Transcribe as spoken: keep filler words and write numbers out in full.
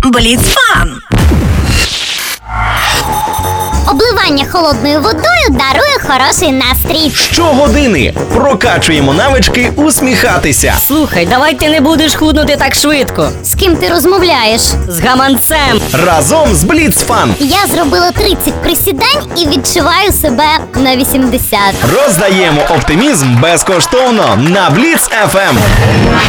Бліц-фан! Обливання холодною водою дарує хороший настрій. Щогодини прокачуємо навички усміхатися. Слухай, давай ти не будеш худнути так швидко. З ким ти розмовляєш? З гаманцем. Разом з Бліц-фан Я зробила тридцять присідань і відчуваю себе на вісімдесят. роздаємо оптимізм безкоштовно на Бліц еф ем.